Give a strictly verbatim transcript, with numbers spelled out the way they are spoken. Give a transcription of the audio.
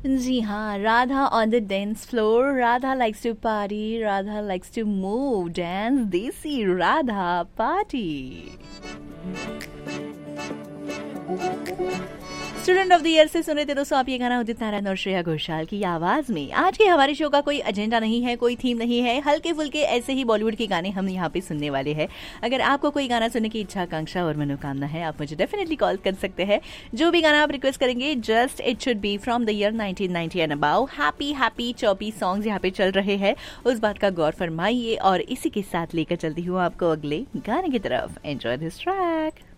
जी हाँ, Radha on the dance floor, Radha likes to party, Radha likes to move, dance, देसी Radha party. Student of the year से सुने थे दोस्तों आप ये गाना उदित नारायण और श्रेया घोषाल की आवाज में। आज के हमारे शो का कोई एजेंडा नहीं है, कोई थीम नहीं है, हल्के फुल्के ऐसे ही बॉलीवुड के गाने हम यहाँ पे सुनने वाले हैं। अगर आपको कोई गाना सुनने की इच्छा, आकांक्षा और मनोकामना है, आप मुझे डेफिनेटली कॉल कर सकते हैं। जो भी गाना आप रिक्वेस्ट करेंगे, just it should be from the year nineteen ninety and about. Happy happy Chaupi songs यहाँ पे चल रहे हैं, उस बात का गौर फरमाइए। और इसी के साथ लेकर चलती हूँ आपको अगले गाने की तरफ। Enjoy this track.